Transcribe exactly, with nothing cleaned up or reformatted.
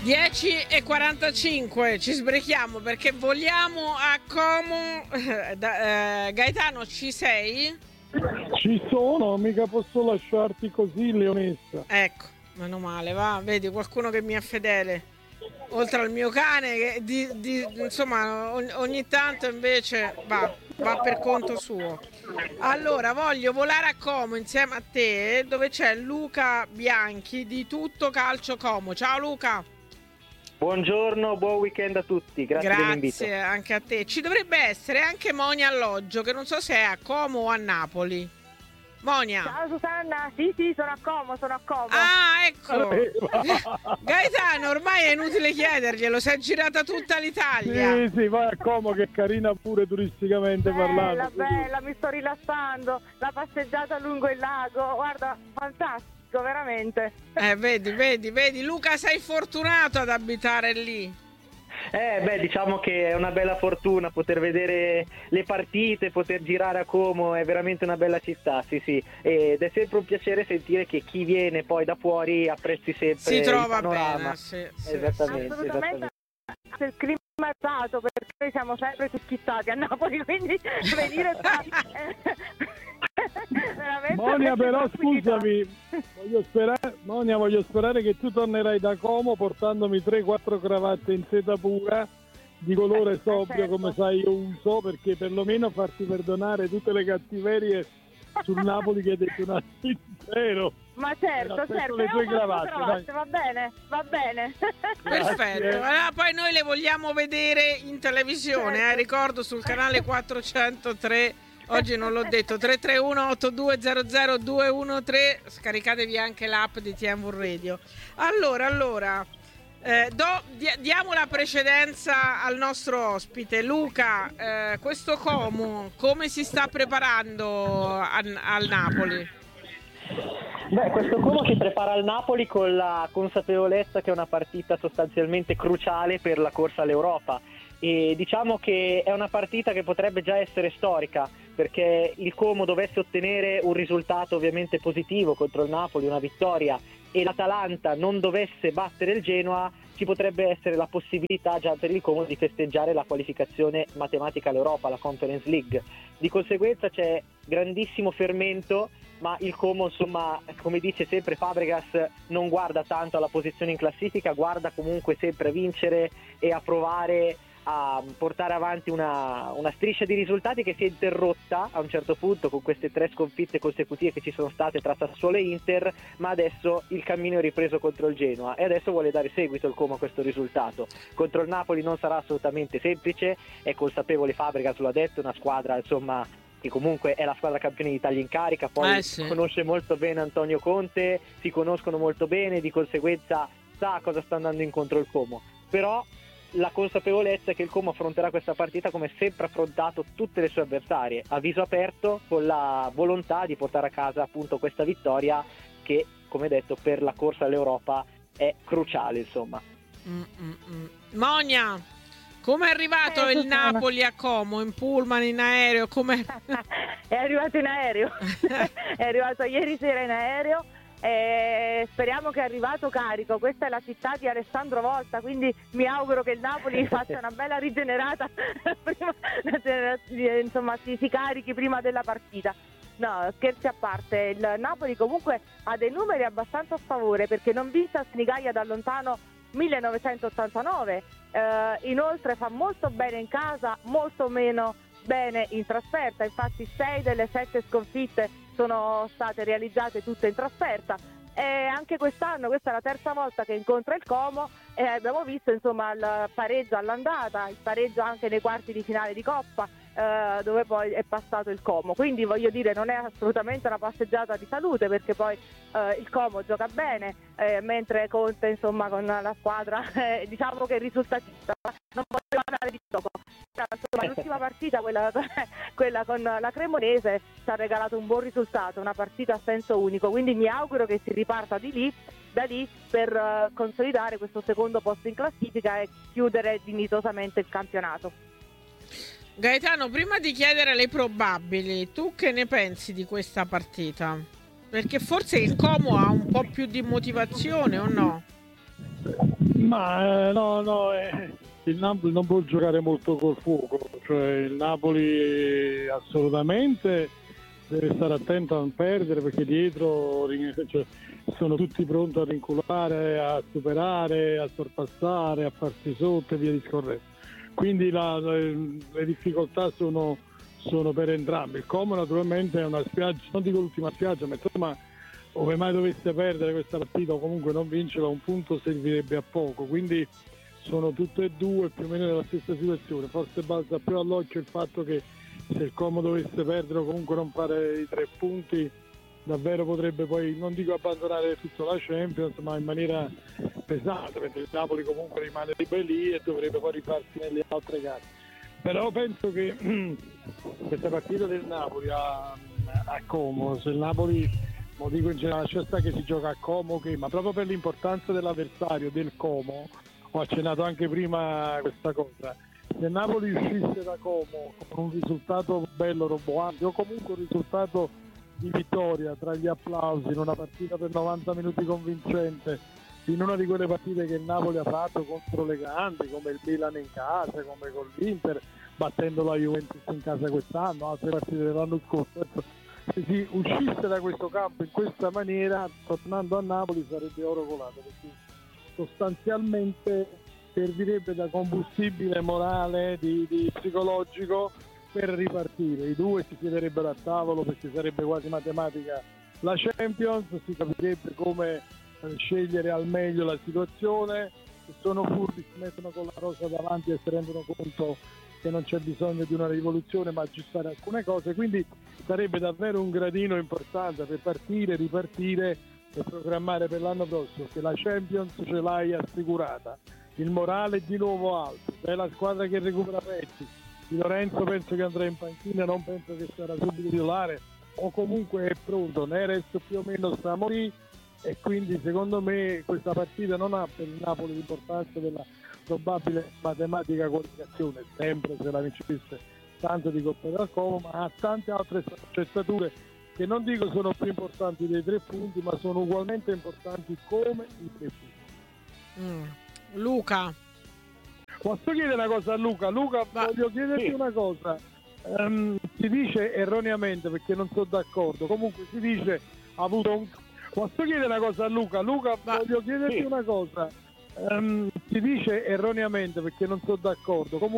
dieci e quarantacinque, ci sbrechiamo perché voliamo a Como. Da, eh, Gaetano, ci sei? Ci sono, mica posso lasciarti così, Leonessa. Ecco, meno male, va, vedi qualcuno che mi è fedele. Oltre al mio cane, che di, di, insomma, ogni, ogni tanto invece va, va per conto suo. Allora, voglio volare a Como insieme a te, dove c'è Luca Bianchi di Tutto Calcio Como. Ciao Luca! Buongiorno, buon weekend a tutti, grazie, grazie dell'invito. Anche a te. Ci dovrebbe essere anche Monia Alloggio, che non so se è a Como o a Napoli. Monia. Ciao Susanna, sì sì, sono a Como, sono a Como. Ah, ecco. Gaetano, ormai è inutile chiederglielo, si è girata tutta l'Italia. Sì, sì, vai a Como che è carina pure turisticamente bella, parlando. Bella, bella, mi sto rilassando, la passeggiata lungo il lago, guarda, fantastico. Veramente. Eh, vedi, vedi, vedi, Luca, sei fortunato ad abitare lì. Eh, beh, diciamo che è una bella fortuna poter vedere le partite, poter girare a Como, è veramente una bella città, sì, sì. Ed è sempre un piacere sentire che chi viene poi da fuori apprezzi sempre si il trova panorama. bene, sì, sì. Esattamente, assolutamente. esattamente. Il clima è stato perché noi siamo sempre schizzati a Napoli, quindi venire qua Monia, però scusami, voglio sperare, Monia, voglio sperare che tu tornerai da Como portandomi tre quattro cravatte in seta pura di colore eh, sobrio, certo. come sai io uso, perché perlomeno farti perdonare tutte le cattiverie sul Napoli che hai detto un anno intero. Ma certo, certo, le tue cravatte, cravatte, va bene, va bene. Perfetto, allora, poi noi le vogliamo vedere in televisione, certo. eh, ricordo sul canale quattrocentotre. Oggi non l'ho detto, tre tre uno otto due zero zero due uno tre, scaricatevi anche l'app di T M V Radio. Allora, allora, eh, do, di, diamo la precedenza al nostro ospite. Luca, eh, questo Como come si sta preparando a, al Napoli? Beh, questo Como si prepara al Napoli con la consapevolezza che è una partita sostanzialmente cruciale per la corsa all'Europa. E diciamo che è una partita che potrebbe già essere storica, perché il Como dovesse ottenere un risultato ovviamente positivo contro il Napoli, una vittoria, e l'Atalanta non dovesse battere il Genoa, ci potrebbe essere la possibilità già per il Como di festeggiare la qualificazione matematica all'Europa, la Conference League. Di conseguenza c'è grandissimo fermento, ma il Como, insomma, come dice sempre Fabregas, non guarda tanto alla posizione in classifica, guarda comunque sempre a vincere e a provare a portare avanti una, una striscia di risultati che si è interrotta a un certo punto con queste tre sconfitte consecutive che ci sono state tra Sassuolo e Inter, ma adesso il cammino è ripreso contro il Genoa e adesso vuole dare seguito il Como a questo risultato. Contro il Napoli non sarà assolutamente semplice, è consapevole Fabregas, lo ha detto, una squadra insomma che comunque è la squadra campione d'Italia in carica, poi eh sì. conosce molto bene Antonio Conte, si conoscono molto bene, di conseguenza sa cosa sta andando incontro il Como, però la consapevolezza è che il Como affronterà questa partita come sempre affrontato tutte le sue avversarie, a viso aperto, con la volontà di portare a casa appunto questa vittoria che, come detto, per la corsa all'Europa è cruciale, insomma. Mm-mm-mm. Monia, come è arrivato eh, il Napoli a Como? In pullman, in aereo? Com'è? È arrivato in aereo, è arrivato ieri sera in aereo. E speriamo che è arrivato carico. Questa è la città di Alessandro Volta, quindi mi auguro che il Napoli faccia una bella rigenerata prima, insomma si, si carichi prima della partita. No, scherzi a parte, il Napoli comunque ha dei numeri abbastanza a favore perché non vince a Senigallia da lontano millenovecentottantanove, eh, inoltre fa molto bene in casa, molto meno bene in trasferta, infatti sei delle sette sconfitte sono state realizzate tutte in trasferta e anche quest'anno, questa è la terza volta che incontra il Como e abbiamo visto insomma il pareggio all'andata, il pareggio anche nei quarti di finale di Coppa eh, dove poi è passato il Como, quindi voglio dire non è assolutamente una passeggiata di salute perché poi eh, il Como gioca bene eh, mentre Conte insomma con la squadra eh, diciamo che è risultatista, non poteva andare di gioco. Insomma, l'ultima partita, quella, quella con la Cremonese, ci ha regalato un buon risultato, una partita a senso unico, quindi mi auguro che si riparta di lì, da lì per uh, consolidare questo secondo posto in classifica e chiudere dignitosamente il campionato. Gaetano, prima di chiedere le probabili, tu che ne pensi di questa partita? Perché forse il Como ha un po' più di motivazione o no? Ma eh, no, no, eh, il Napoli non può giocare molto col fuoco, cioè il Napoli assolutamente deve stare attento a non perdere, perché dietro cioè, sono tutti pronti a rinculare, a superare, a sorpassare, a farsi sotto e via discorrendo. Quindi la, le, le difficoltà sono, sono per entrambi. Il Como naturalmente è una spiaggia, non dico l'ultima spiaggia, ma insomma, ove mai dovesse perdere questa partita o comunque non vincerla, un punto servirebbe a poco. Quindi sono tutte e due più o meno nella stessa situazione. Forse balza più all'occhio il fatto che se il Como dovesse perdere o comunque non fare i tre punti, davvero potrebbe poi, non dico abbandonare tutta la Champions, ma in maniera pesante, perché il Napoli comunque rimane lì e dovrebbe poi rifarsi nelle altre gare. Però penso che questa partita del Napoli a, a Como, se il Napoli, lo dico in generale, c'è sta che si gioca a Como, che, ma proprio per l'importanza dell'avversario, del Como, ho accennato anche prima questa cosa, se Napoli uscisse da Como con un risultato bello roboante o comunque un risultato di vittoria tra gli applausi in una partita per novanta minuti convincente, in una di quelle partite che il Napoli ha fatto contro le grandi, come il Milan in casa, come con l'Inter, battendo la Juventus in casa quest'anno, altre partite dell'anno scorso, se si uscisse da questo campo in questa maniera, tornando a Napoli sarebbe oro colato, perché sostanzialmente servirebbe da combustibile morale, di, di psicologico per ripartire. I due si siederebbero a tavolo, perché sarebbe quasi matematica la Champions, si capirebbe come scegliere al meglio la situazione. Se sono furbi si mettono con la rosa davanti e si rendono conto che non c'è bisogno di una rivoluzione ma aggiustare alcune cose, quindi sarebbe davvero un gradino importante per partire, ripartire e programmare per l'anno prossimo, che la Champions ce l'hai assicurata, il morale è di nuovo alto, è la squadra che recupera pezzi. Di Lorenzo penso che andrà in panchina, non penso che sarà subito titolare o comunque è pronto, Neres più o meno sta a morire, e quindi secondo me questa partita non ha per il Napoli l'importanza della probabile matematica qualificazione, sempre se la vincesse tanto di Coppa del Como, ma ha tante altre sfaccettature che non dico sono più importanti dei tre punti, ma sono ugualmente importanti come i tre punti. Mm. Luca, posso chiedere una cosa a Luca? Luca, Va. voglio chiederti Sì. una cosa. Um, si dice erroneamente, perché non sono d'accordo, comunque si dice ha avuto un... Posso chiedere una cosa a Luca? Luca, Va. voglio chiederti Sì. una cosa. Um, si dice erroneamente, perché non sono d'accordo, comunque